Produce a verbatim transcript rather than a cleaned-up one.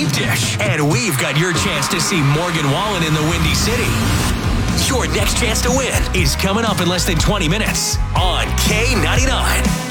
deep dish. And we've got your chance to see Morgan Wallen in the Windy City. Your next chance to win is coming up in less than twenty minutes on K ninety-nine.